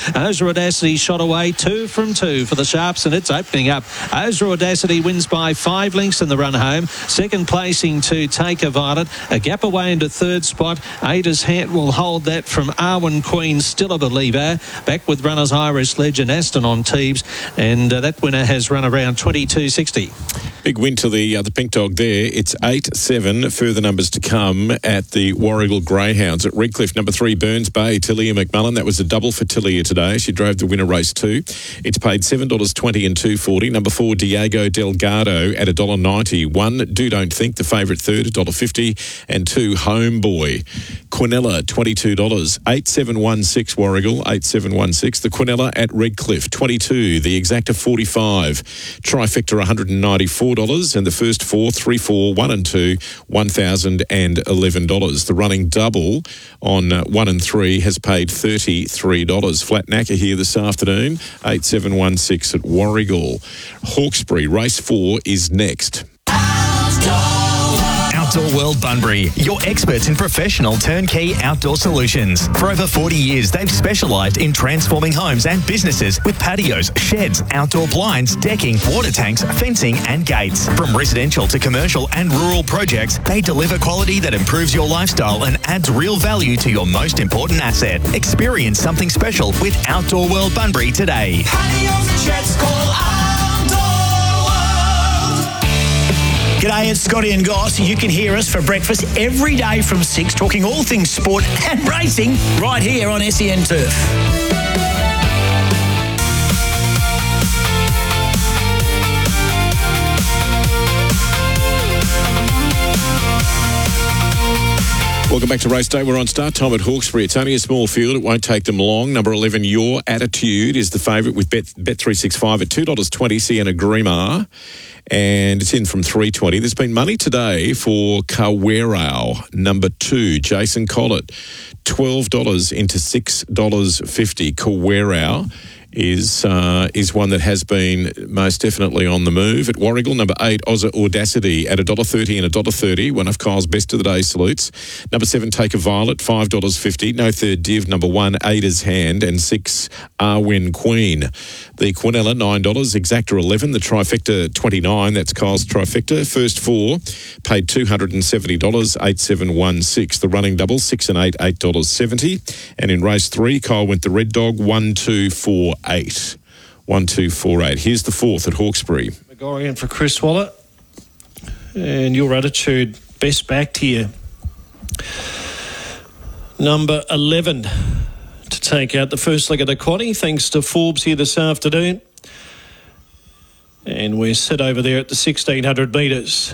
Ozra Audacity shot away 2 from 2 for the Sharps, and it's opening up. Ozra Audacity wins by 5 lengths in the run home. Second placing to Take a Violet. A gap away into third spot. Ada's Hand will hold that from Arwen Queen, Still a Believer. Back with runners Irish Legend, Aston on Teebs, and that winner has run around 22.60. Big win to the Pink Dog there. It's 8-7. Further numbers to come at the Warragul Greyhounds at Redcliffe. Number 3, Burns Bay, Tillia McMullen. That was a double for Tillia today. She drove the winner race 2. It's paid $7.20 and $2.40. Number 4, Diego Delgado at $1.90. 1, Do Don't Think, the favourite third, $1.50. And 2, Homeboy. Quinella, $22. 8716 Warragul, 8716. The Quinella at Redcliffe, 22. The Exacta, 45. Trifecta, $194. And the first 4, 3, 4, 1 and 2, $1,011. The running double on 1 and 3 has paid $33. Flat Knacker here this afternoon, 8716 at Warragul. Hawkesbury, race 4 is next. Outdoor World Bunbury, your experts in professional turnkey outdoor solutions. For over 40 years, they've specialised in transforming homes and businesses with patios, sheds, outdoor blinds, decking, water tanks, fencing and gates. From residential to commercial and rural projects, they deliver quality that improves your lifestyle and adds real value to your most important asset. Experience something special with Outdoor World Bunbury today. Patios and sheds, call G'day, it's Scotty and Goss. You can hear us for breakfast every day from 6, talking all things sport and racing right here on SEN Turf. Welcome back to Race Day. We're on start time at Hawkesbury. It's only a small field. It won't take them long. Number 11, Your Attitude, is the favourite with Bet365 at $2.20. Sienna Grimar. And it's in from $3.20. There's been money today for Kawerau, number 2, Jason Collett. $12 into $6.50. Kawerau is one that has been most definitely on the move. At Warragul, number 8, Ozra Audacity at $1.30 and $1.30. One of Kyle's best of the day salutes. Number 7, Take a Violet, $5.50. No third div. Number 1, Ada's Hand, and 6, Arwen Queen. The Quinella, $9. Exacta, $11. The Trifecta, $29. That's Kyle's Trifecta. First 4 paid $270. 8716. The running double, 6 and 8, $8.70. And in race 3, Kyle went the Red Dog, 1-2-4. 1248. Here's the 4th at Hawkesbury. Megorian for Chris Waller. And Your Attitude, best back to you. Number 11 to take out the first leg of the quaddie, thanks to Forbes here this afternoon. And we're set over there at the 1600 metres.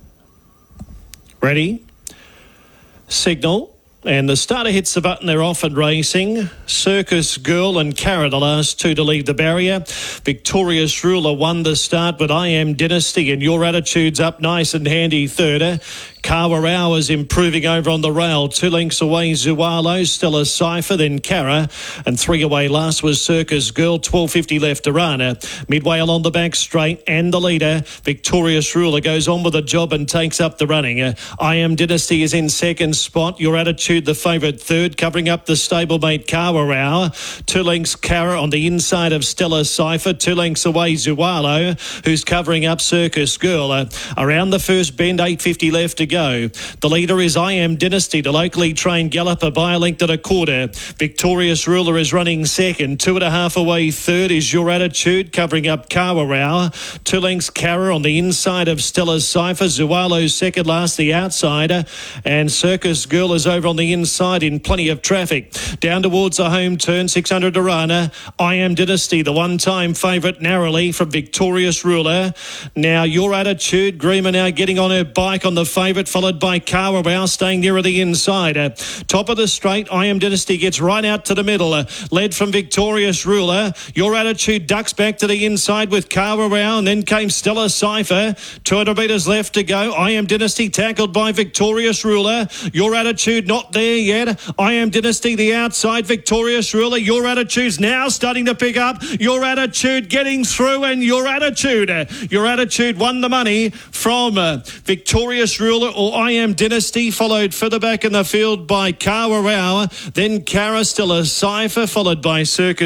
Ready? Signal. And the starter hits the button, they're off and racing. Circus Girl and Cara, the last 2 to leave the barrier. Victorious Ruler won the start, but I Am Dynasty and Your Attitude's up nice and handy third. Kawerau is improving over on the rail. 2 lengths away, Zualo, Stella Cypher, then Cara. And 3 away last was Circus Girl, 12.50 left to run. Midway along the back straight and the leader, Victorious Ruler, goes on with the job and takes up the running. I Am Dynasty is in second spot. Your Attitude, the favourite third, covering up the stablemate Kawerau. 2 lengths Cara on the inside of Stella Cypher. 2 lengths away Zualo, who's covering up Circus Girl. Around the first bend, 8.50 left to go. The leader is I Am Dynasty, the locally trained galloper by a length and a quarter. Victorious Ruler is running second. 2.5 away third is Your Attitude, covering up Kawerau. 2 lengths Cara on the inside of Stella Cypher. Zualo's second last, the outsider. And Circus Girl is over on the inside in plenty of traffic. Down towards the home turn, 600 to run. I Am Dynasty, the one-time favourite narrowly from Victorious Ruler. Now Your Attitude, Grima now getting on her bike on the favourite, followed by Kawerau staying nearer the inside. Top of the straight, I Am Dynasty gets right out to the middle. Led from Victorious Ruler. Your Attitude ducks back to the inside with Kawerau, and then came Stella Cypher. 200 metres left to go. I Am Dynasty tackled by Victorious Ruler. Your Attitude not there yet. I Am Dynasty the outside. Victorious Ruler. Your Attitude's now starting to pick up. Your Attitude getting through, and Your Attitude won the money from Victorious Ruler or I Am Dynasty, followed further back in the field by Kawerau, then Cara, Stella Cypher, followed by Circus